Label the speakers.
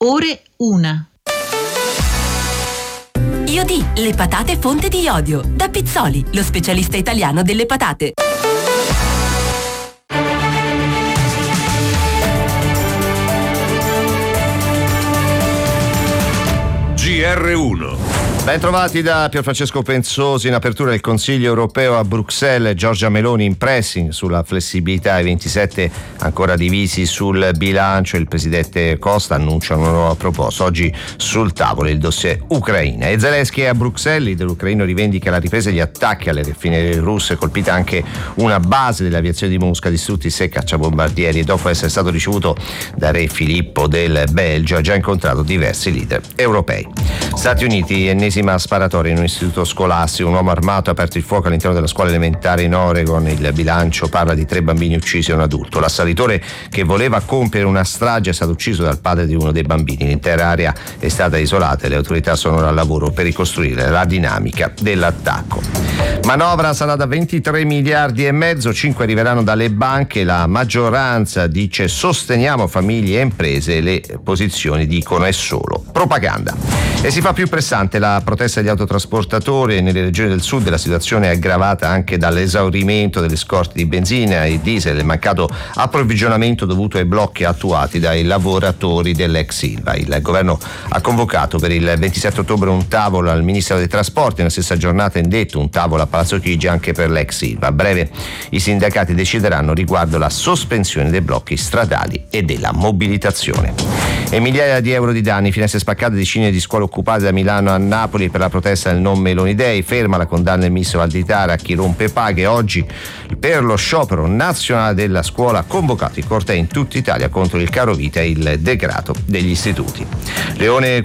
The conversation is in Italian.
Speaker 1: ore 1.
Speaker 2: Iodi, le patate fonte di iodio. Da Pizzoli, lo specialista italiano delle patate.
Speaker 3: GR1.
Speaker 4: Ben trovati da Pierfrancesco Penzosi. In apertura del Consiglio europeo a Bruxelles, Giorgia Meloni in pressing sulla flessibilità, i 27 ancora divisi sul bilancio. Il presidente Costa annuncia una nuova proposta. Oggi sul tavolo il dossier Ucraina. E Zelensky è a Bruxelles, il dell'ucraino rivendica la ripresa degli attacchi alle raffinerie russe, colpita anche una base dell'aviazione di Mosca, distrutti 6 cacciabombardieri, e dopo essere stato ricevuto da re Filippo del Belgio ha già incontrato diversi leader europei. Stati Uniti, ennesima sparatoria in un istituto scolastico, un uomo armato ha aperto il fuoco all'interno della scuola elementare in Oregon. Il bilancio parla di 3 bambini uccisi e un adulto. L'assalitore che voleva compiere una strage è stato ucciso dal padre di uno dei bambini. L'intera area è stata isolata e le autorità sono ora al lavoro per ricostruire la dinamica dell'attacco. Manovra sarà da 23 miliardi e mezzo, 5 arriveranno dalle banche. La maggioranza dice sosteniamo famiglie e imprese, le posizioni dicono è solo propaganda. E si fa più pressante la protesta degli autotrasportatori. Nelle regioni del sud la situazione è aggravata anche dall'esaurimento delle scorte di benzina e diesel e il mancato approvvigionamento dovuto ai blocchi attuati dai lavoratori dell'ex Ilva. Il governo ha convocato per il 27 ottobre un tavolo al Ministero dei Trasporti, nella stessa giornata indetto un tavolo a Palazzo Chigi anche per l'ex Ilva. A breve i sindacati decideranno riguardo la sospensione dei blocchi stradali e della mobilitazione. E migliaia di euro di danni, finestre spaccate, decine di scuole occupate da Milano a Napoli per la protesta del non Meloni Day. Ferma la condanna del ministro Valditara a chi rompe paghe. Oggi per lo sciopero nazionale della scuola, convocati cortei in tutta Italia contro il caro vita e il degrado degli istituti. Leone